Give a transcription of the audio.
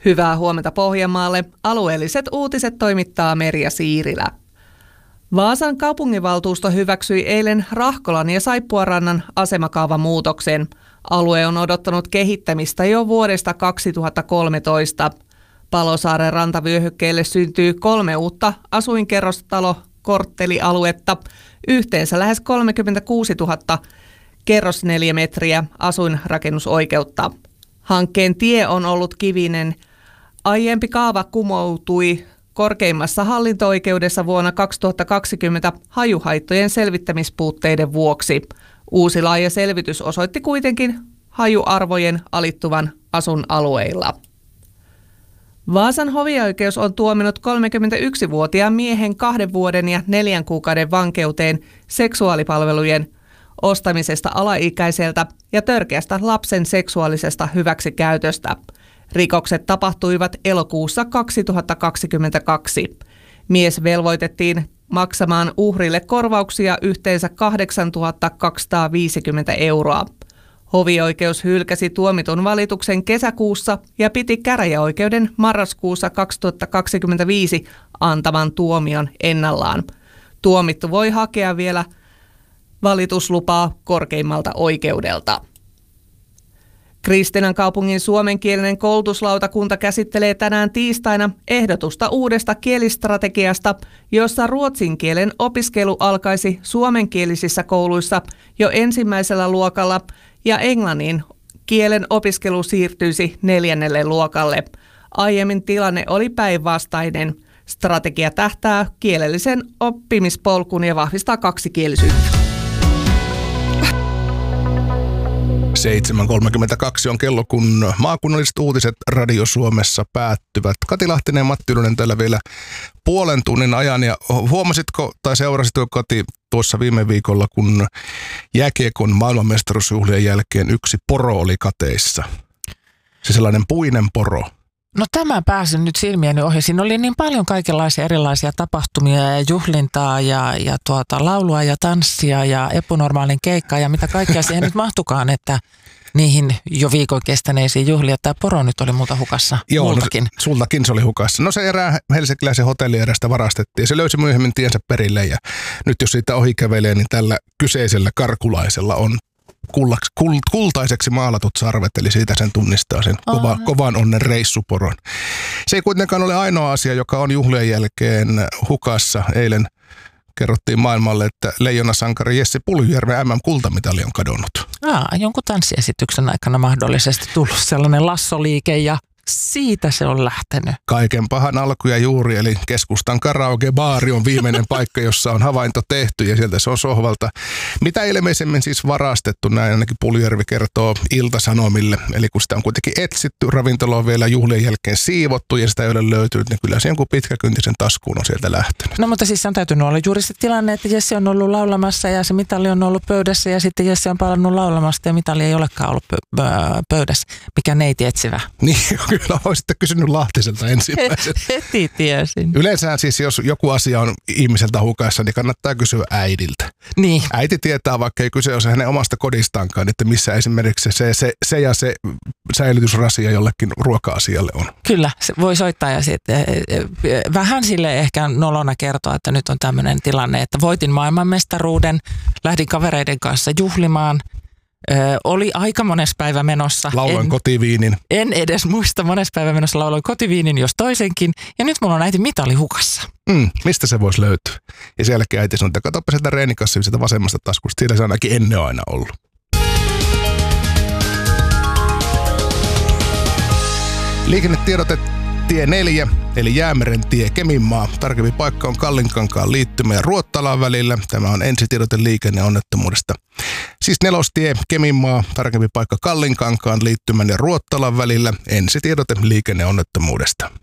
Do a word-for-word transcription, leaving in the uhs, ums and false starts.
Hyvää huomenta Pohjanmaalle. Alueelliset uutiset toimittaa Merja Siirilä. Vaasan kaupunginvaltuusto hyväksyi eilen Rahkolan ja Saippuarannan asemakaavan muutoksen. Alue on odottanut kehittämistä jo vuodesta kaksituhattakolmetoista. Palosaaren rantavyöhykkeelle syntyy kolme uutta asuinkerrostalo-korttelialuetta, yhteensä lähes kolmekymmentäkuusituhatta kerrosneliömetriä asuinrakennusoikeutta. Hankkeen tie on ollut kivinen. Aiempi kaava kumoutui korkeimmassa hallinto-oikeudessa vuonna kaksituhattakaksikymmentä hajuhaittojen selvittämispuutteiden vuoksi. Uusi laaja selvitys osoitti kuitenkin hajuarvojen alittuvan asuinalueilla. Vaasan hovioikeus on tuominut kolmekymmentäyksivuotiaan miehen kahden vuoden ja neljän kuukauden vankeuteen seksuaalipalvelujen ostamisesta alaikäiseltä ja törkeästä lapsen seksuaalisesta hyväksikäytöstä. Rikokset tapahtuivat elokuussa kaksituhattakaksikymmentäkaksi. Mies velvoitettiin maksamaan uhrille korvauksia yhteensä kahdeksantuhatta kaksisataaviisikymmentä euroa. Hovioikeus hylkäsi tuomitun valituksen kesäkuussa ja piti käräjäoikeuden marraskuussa kaksituhattakaksikymmentäviisi antaman tuomion ennallaan. Tuomittu voi hakea vielä valituslupaa korkeimmalta oikeudelta. Kristiinankaupungin suomenkielinen koulutuslautakunta käsittelee tänään tiistaina ehdotusta uudesta kielistrategiasta, jossa ruotsin kielen opiskelu alkaisi suomenkielisissä kouluissa jo ensimmäisellä luokalla ja englannin kielen opiskelu siirtyisi neljännelle luokalle. Aiemmin tilanne oli päinvastainen. Strategia tähtää kielellisen oppimispolkuun ja vahvistaa kaksikielisyyttä. seitsemän kolmekymmentäkaksi on kello, kun maakunnalliset uutiset Radio Suomessa päättyvät. Kati Lahtinen ja Matti Ylönen täällä vielä puolen tunnin ajan. Ja huomasitko tai seurasitko, Kati, tuossa viime viikolla, kun jääkiekon maailmanmestaruusjuhlien jälkeen yksi poro oli kateissa? Se sellainen puinen poro. No tämä pääsi nyt silmieni ohi. Siinä oli niin paljon kaikenlaisia erilaisia tapahtumia ja juhlintaa ja, ja tuota, laulua ja tanssia ja epänormaalin keikkaa ja mitä kaikkea siihen nyt mahtukaan, että niihin jo viikon kestäneisiin juhlia. Tämä poro nyt oli multa hukassa. Joo, multakin. No, sultakin se oli hukassa. No se erää helsinkiläisen hotellierästä varastettiin ja se löysi myöhemmin tiensä perille ja nyt jos siitä ohi kävelee, niin tällä kyseisellä karkulaisella on Kullaks, kul, kultaiseksi maalatut sarvet, eli siitä sen tunnistaa sen kova, kovan onnen reissuporon. Se ei kuitenkaan ole ainoa asia, joka on juhlien jälkeen hukassa. Eilen kerrottiin maailmalle, että leijonasankari Jesse Puljujärven M M-kultamitali on kadonnut. Aa, jonkun tanssiesityksen aikana mahdollisesti tullut sellainen lassoliike ja siitä se on lähtenyt. Kaiken pahan alku ja juuri, eli keskustan karaoke-baari on viimeinen paikka, jossa on havainto tehty ja sieltä se on sohvalta. Mitä ilmeisemmin siis varastettu, näin ainakin Puljujärvi kertoo Ilta-Sanomille. Eli kun sitä on kuitenkin etsitty, ravintola on vielä juhlien jälkeen siivottu ja sitä ei ole löytynyt, niin kyllä se jonkun pitkäkyntisen taskuun on sieltä lähtenyt. No mutta siis on täytynyt olla juuri se tilanne, että Jesse on ollut laulamassa ja se mitali on ollut pöydässä ja sitten Jesse on palannut laulamasta ja mitali ei olekaan ollut pöydässä. Mikä neiti etsivä. Niin, kyllä olisitte kysynyt Lahtiselta ensimmäisenä. Heti tiesin. Yleensä siis, jos joku asia on ihmiseltä hukassa, niin kannattaa kysyä äidiltä. Niin. Äiti tietää, vaikka ei kyse ole hänen omasta kodistaankaan, että missä esimerkiksi se, se, se ja se säilytysrasia jollekin ruoka-asialle on. Kyllä, se voi soittaa ja sitten vähän sille ehkä nolona kertoa, että nyt on tämmöinen tilanne, että voitin maailmanmestaruuden, lähdin kavereiden kanssa juhlimaan. Ö, oli aika mones päivä menossa. Lauloin en, kotiviinin. En edes muista, mones päivä menossa lauloin kotiviinin, jos toisenkin. Ja nyt mulla on äiti mitali hukassa. Mm, mistä se voisi löytyä? Ja sen jälkeen äiti sanoi, että katsoppa sieltä reenikassia sieltä vasemmasta taskusta. Siinä se on ainakin ennen aina ollut. Liikennetiedote tie neljä, eli Jäämeren tie Keminmaa. Tarkempi paikka on Kallinkankaan liittymä ja Ruottalan välillä. Tämä on ensitiedote liikenneonnettomuudesta. Siis nelostie Keminmaa, tarkempi paikka Kallinkankaan liittymän ja Ruottalan välillä. Ensitiedote liikenneonnettomuudesta.